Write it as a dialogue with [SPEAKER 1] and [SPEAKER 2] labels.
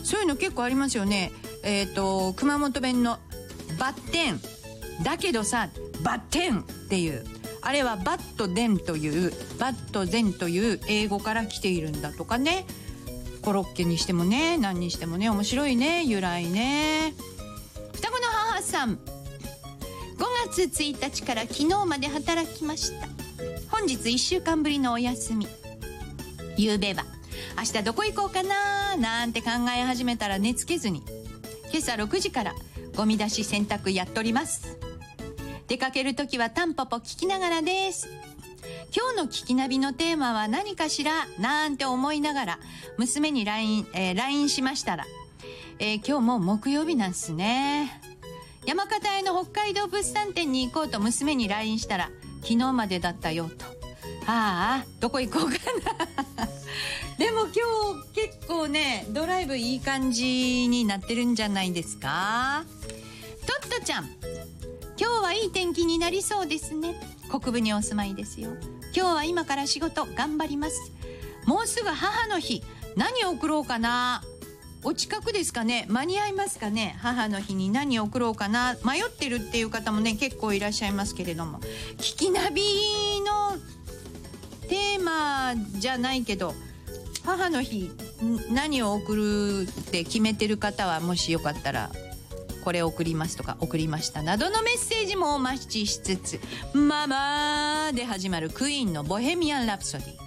[SPEAKER 1] そういうの結構ありますよね。熊本弁のバッテンだけどさ、バッテンっていう、あれはバットデンというバットゼンという英語から来ているんだとかね。コロッケにしてもね、何にしてもね、面白いね、由来ね。双子の母さん、5月1日から昨日まで働きました。本日1週間ぶりのお休み。夕べは明日どこ行こうかななんて考え始めたら寝つけずに、今朝6時からゴミ出し洗濯やっとります。出かけるときはタンポポ聞きながらです。今日の聞きナビのテーマは何かしらなんて思いながら娘に LINE しましたら、今日も木曜日なんすね。山形への北海道物産展に行こうと娘に LINE したら、昨日までだったよと。ああ、どこ行こうかなでも今日結構ね、ドライブいい感じになってるんじゃないですか。トットちゃん、今日はいい天気になりそうですね。国部にお住まいですよ。今日は今から仕事頑張ります。もうすぐ母の日、何を送ろうかな。お近くですかね。間に合いますかね。母の日に何を送ろうかな、迷ってるっていう方もね、結構いらっしゃいますけれども、聞きナビのテーマじゃないけど、母の日何を送るって決めてる方は、もしよかったらこれ送りますとか送りましたなどのメッセージもお待ちしつつ、ママで始まるクイーンのボヘミアン・ラプソディ。